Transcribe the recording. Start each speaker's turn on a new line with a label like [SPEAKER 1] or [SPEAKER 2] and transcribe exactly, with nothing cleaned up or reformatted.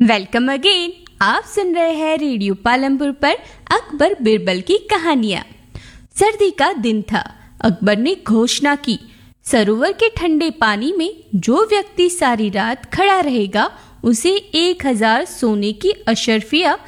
[SPEAKER 1] Welcome again. आप सुन रहे हैं रेडियो पालमपुर पर अकबर बिरबल की कहानियां। सर्दी का दिन था। अकबर ने घोषणा की, सरोवर के ठंडे पानी में जो व्यक्ति सारी रात खड़ा रहेगा उसे एक हजार सोने की अशर्फिया